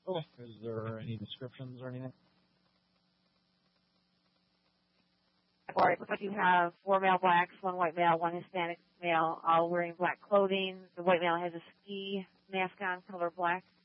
Okay. Is there any descriptions or anything? Or it looks like you have 4 male blacks, 1 white male, 1 Hispanic male, all wearing black clothing. The white male has a ski mask on, color black.